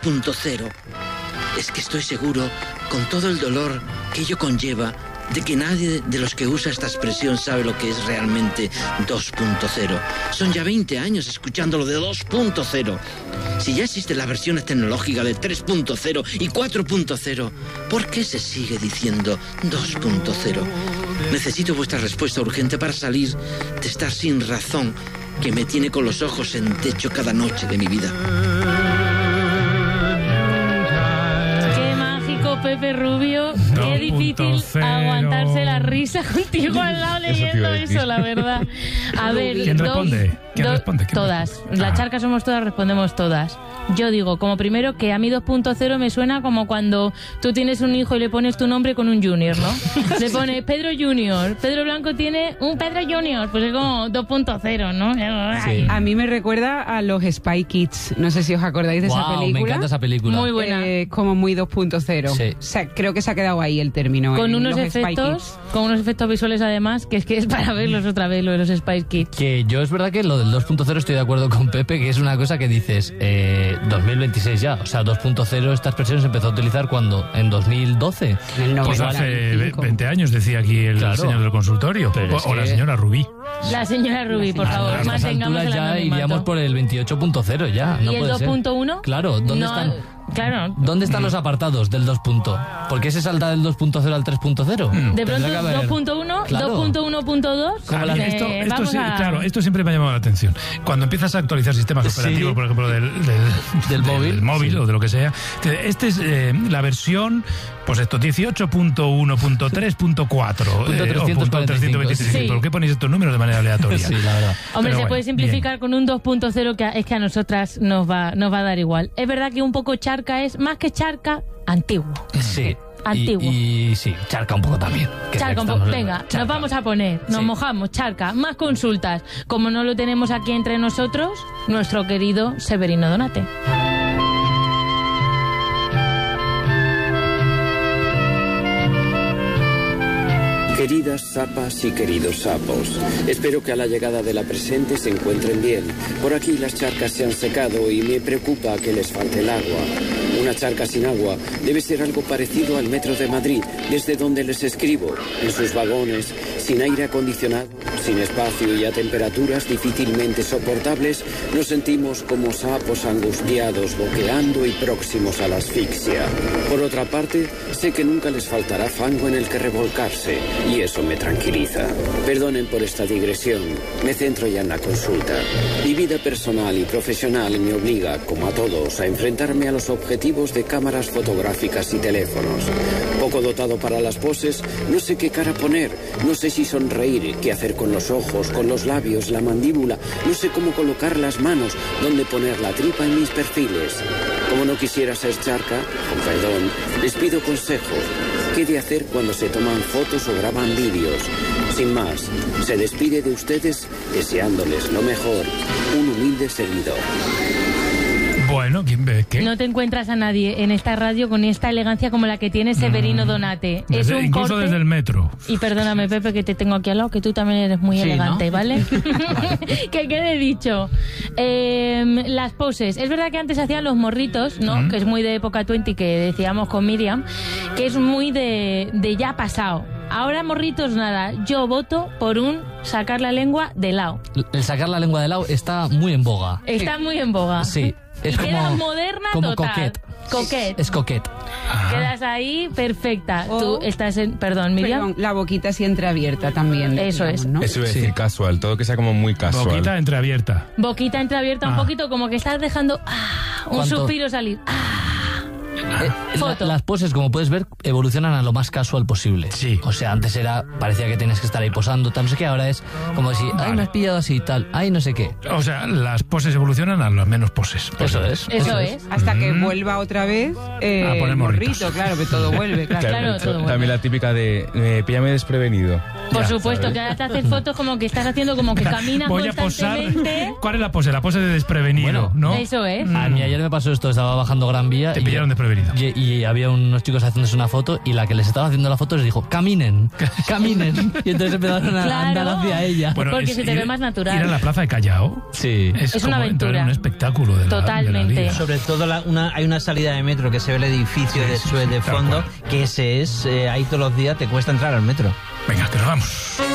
2.0. Es que estoy seguro, con todo el dolor que ello conlleva, de que nadie de los que usa esta expresión sabe lo que es realmente 2.0. Son ya 20 años escuchando lo de 2.0. Si ya existen las versiones tecnológicas de 3.0 y 4.0, ¿por qué se sigue diciendo 2.0? Necesito vuestra respuesta urgente para salir de estar sin razón que me tiene con los ojos en techo cada noche de mi vida. Pepe Rubio, qué difícil aguantarse la risa contigo al lado leyendo eso, la verdad. A ver, ¿quién responde? ¿Quién responde? Todas. Las charcas somos todas, respondemos todas. Yo digo, como primero, que a mí 2.0 me suena como cuando tú tienes un hijo y le pones tu nombre con un junior, ¿no? Le pones Pedro Junior. Pedro Blanco tiene un Pedro Junior. Pues es como 2.0. ¿no? Sí. A mí me recuerda a los Spy Kids. No sé si os acordáis de esa película. Me encanta esa película. Muy buena. Como muy 2.0. Sí. O sea, creo que se ha quedado ahí el término. Con unos efectos visuales además, que es para verlos otra vez, lo de los Spy Kids. Que yo es verdad que lo del 2.0 estoy de acuerdo con Pepe, que es una cosa que dices, 2026 ya, o sea, 2.0 esta expresión se empezó a utilizar cuando, en 2012. Pues hace 20 años, decía aquí el señor del consultorio, o la señora Rubí. La señora Rubí, por favor, a mantengamos el ya anonimato. iríamos por el 28.0 ya. ¿Y no el puede 2.1? Ser. Claro, ¿dónde están? Claro. ¿Dónde están los apartados del 2. ¿Por qué se salta del 2.0 al 3.0? De pronto 2.1, claro. 2.1.2. Claro, esto siempre me ha llamado la atención. Cuando empiezas a actualizar sistemas operativos, por ejemplo, del móvil o de lo que sea, este es la versión, pues esto, 18.1.3.4 325. ¿Por qué ponéis estos números de manera aleatoria? Sí, la verdad. Hombre, se puede simplificar con un 2.0 que es que a nosotras nos va a dar igual. Es verdad que un poco charca es, más que charca, antiguo. Sí. Antiguo. Y sí, charca un poco también. Charca un poco. Venga, charca. Nos vamos a poner, nos mojamos, charca, más consultas. Como no lo tenemos aquí entre nosotros, nuestro querido Severino Donate. Queridas sapas y queridos sapos, espero que a la llegada de la presente se encuentren bien. Por aquí las charcas se han secado y me preocupa que les falte el agua. Una charca sin agua debe ser algo parecido al metro de Madrid, desde donde les escribo. En sus vagones, sin aire acondicionado, sin espacio y a temperaturas difícilmente soportables, nos sentimos como sapos angustiados, boqueando y próximos a la asfixia. Por otra parte, sé que nunca les faltará fango en el que revolcarse, y eso me tranquiliza. Perdonen por esta digresión, me centro ya en la consulta. Mi vida personal y profesional me obliga, como a todos, a enfrentarme a los objetivos de cámaras fotográficas y teléfonos. Poco dotado para las poses, no sé qué cara poner, no sé si sonreír, qué hacer con los ojos, con los labios, la mandíbula, no sé cómo colocar las manos, dónde poner la tripa en mis perfiles. Como no quisiera ser charca, con perdón, les pido consejo. ¿Qué de hacer cuando se toman fotos o graban vídeos? Sin más, se despide de ustedes deseándoles lo mejor, un humilde seguidor. Bueno, ¿qué? No te encuentras a nadie en esta radio con esta elegancia como la que tiene Severino Donate. Incluso desde el metro. Y perdóname, Pepe, que te tengo aquí al lado, que tú también eres muy elegante, ¿no? ¿Vale? Que quede dicho. Las poses. Es verdad que antes hacían los morritos, ¿no? Que es muy de época 20, que decíamos con Miriam, que es muy de ya pasado. Ahora morritos nada. Yo voto por un sacar la lengua de lado. El sacar la lengua de lado está muy en boga. Está muy en boga. Sí. Es quedas moderna como total. Coquette. Es coquette. Quedas ahí perfecta. Tú estás en... Perdón, Miriam. La boquita así entreabierta también. Eso digamos, es. ¿no? Eso es decir, casual. Todo que sea como muy casual. Boquita entreabierta. Boquita entreabierta un poquito, como que estás dejando un suspiro salir. Las poses, como puedes ver, evolucionan a lo más casual posible. Sí. O sea, antes parecía que tenías que estar ahí posando, tal, no sé qué, ahora es como decir, ay, me has pillado así y tal, ay, no sé qué. O sea, las poses evolucionan a las menos poses. Eso es. Hasta que vuelva otra vez a poner morrito, claro, que todo vuelve. Claro, todo vuelve. También la típica de píllame desprevenido. Por supuesto, ¿sabes? Que ahora te haces fotos como que estás haciendo como que caminas Voy a posar. constantemente. ¿Cuál es la pose? La pose de desprevenido, bueno, ¿no? Eso es. A mí ayer me pasó esto, estaba bajando Gran Vía. Te pillaron desprevenido. prevenido. Y había unos chicos haciéndose una foto y la que les estaba haciendo la foto les dijo, caminen. Y entonces empezaron a andar hacia ella. Bueno, porque se te ve más natural. Ir a la plaza de Callao. Sí. Es una aventura. Un espectáculo de Totalmente. de la vida. Sobre todo hay una salida de metro que se ve el edificio de Suez de fondo, que ese es, ahí todos los días te cuesta entrar al metro. Venga, que nos vamos.